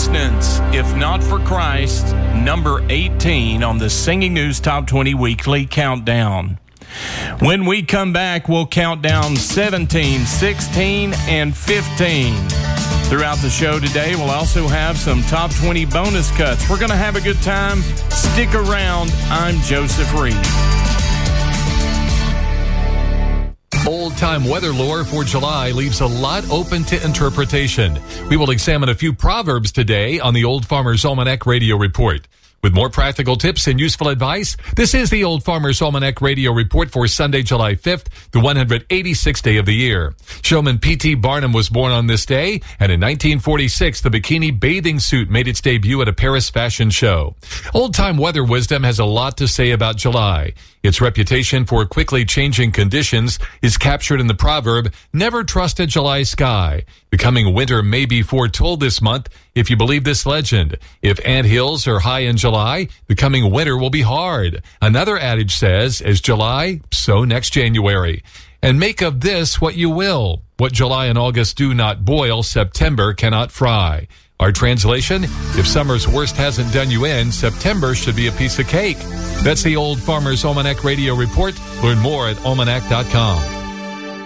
Distance, If Not for Christ, number 18 on the Singing News Top 20 Weekly Countdown. When we come back, we'll count down 17, 16, and 15. Throughout the show today, we'll also have some Top 20 bonus cuts. We're going to have a good time. Stick around. I'm Joseph Reed. Old-time weather lore for July leaves a lot open to interpretation. We will examine a few proverbs today on the Old Farmer's Almanac Radio Report. With more practical tips and useful advice, this is the Old Farmer's Almanac Radio Report for Sunday, July 5th, the 186th day of the year. Showman P.T. Barnum was born on this day, and in 1946, the bikini bathing suit made its debut at a Paris fashion show. Old-time weather wisdom has a lot to say about July. Its reputation for quickly changing conditions is captured in the proverb, "Never trust a July sky." The coming winter may be foretold this month if you believe this legend. If anthills are high in July, the coming winter will be hard. Another adage says, as July, so next January. And make of this what you will. What July and August do not boil, September cannot fry. Our translation, if summer's worst hasn't done you in, September should be a piece of cake. That's the Old Farmer's Almanac Radio Report. Learn more at almanac.com.